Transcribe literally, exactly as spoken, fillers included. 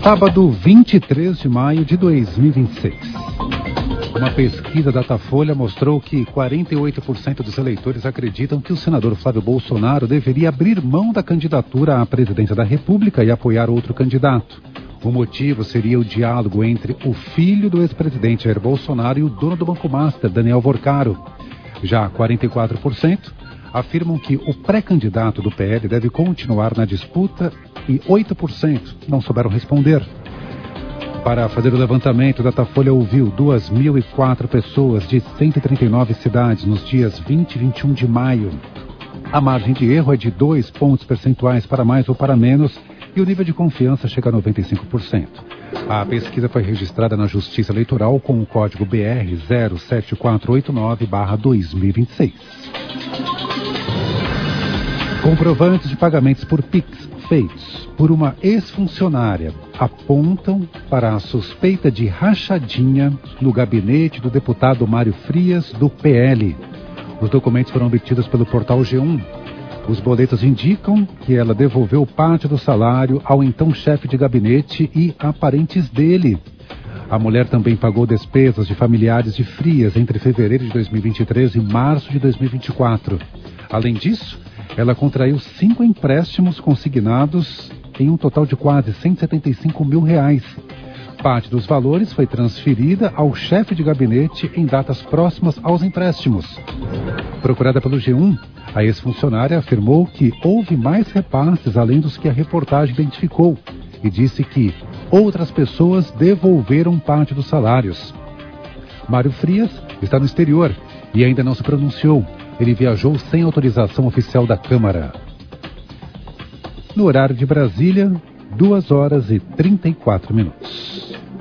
Sábado, vinte e três de maio de dois mil e vinte e seis. Uma pesquisa Datafolha mostrou que quarenta e oito por cento dos eleitores acreditam que o senador Flávio Bolsonaro deveria abrir mão da candidatura à presidência da República e apoiar outro candidato. O motivo seria o diálogo entre o filho do ex-presidente Jair Bolsonaro e o dono do Banco Master, Daniel Vorcaro. Já quarenta e quatro por cento afirmam que o pré-candidato do P L deve continuar na disputa e oito por cento não souberam responder. Para fazer o levantamento, a Datafolha ouviu duas mil e quatro pessoas de cento e trinta e nove cidades nos dias vinte e vinte e um de maio. A margem de erro é de dois pontos percentuais para mais ou para menos e o nível de confiança chega a noventa e cinco por cento. A pesquisa foi registrada na Justiça Eleitoral com o código B R zero sete quatro oito nove barra dois mil e vinte e seis. Comprovantes de pagamentos por Pix feitos por uma ex-funcionária apontam para a suspeita de rachadinha no gabinete do deputado Mário Frias, do P L. Os documentos foram obtidos pelo portal G um. Os boletos indicam que ela devolveu parte do salário ao então chefe de gabinete e a parentes dele. A mulher também pagou despesas de familiares de Frias entre fevereiro de dois mil e vinte e três e março de dois mil e vinte e quatro. Além disso, ela contraiu cinco empréstimos consignados em um total de quase cento e setenta e cinco mil reais. Parte dos valores foi transferida ao chefe de gabinete em datas próximas aos empréstimos. Procurada pelo G um, a ex-funcionária afirmou que houve mais repasses além dos que a reportagem identificou e disse que outras pessoas devolveram parte dos salários. Mário Frias está no exterior e ainda não se pronunciou. Ele viajou sem autorização oficial da Câmara. No horário de Brasília, duas horas e trinta e quatro minutos.